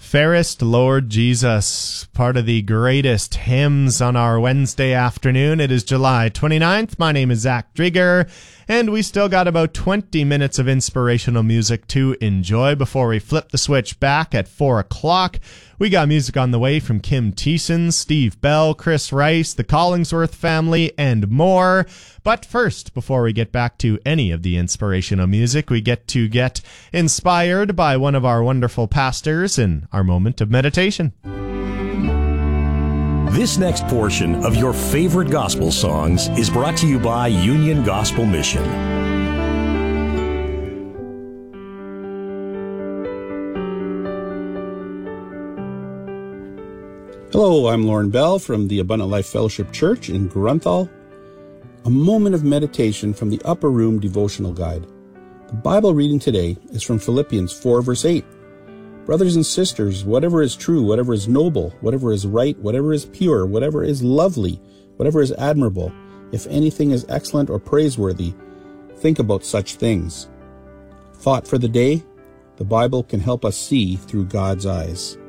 Fairest Lord Jesus, part of the greatest hymns on our Wednesday afternoon. It is July 29th. My name is Zach Drieger, and we still got about 20 minutes of inspirational music to enjoy before we flip the switch back at 4 o'clock. We got music on the way from Kim Thiessen, Steve Bell, Chris Rice, the Collingsworth family, and more. But first, before we get back to any of the inspirational music, we get to get inspired by one of our wonderful pastors in our moment of meditation. This next portion of your favorite gospel songs is brought to you by Union Gospel Mission. Hello, I'm Lauren Bell from the Abundant Life Fellowship Church in Grunthal. A moment of meditation from the Upper Room Devotional Guide. The Bible reading today is from Philippians 4, verse 8. Brothers and sisters, whatever is true, whatever is noble, whatever is right, whatever is pure, whatever is lovely, whatever is admirable, if anything is excellent or praiseworthy, think about such things. Thought for the day: the Bible can help us see through God's eyes.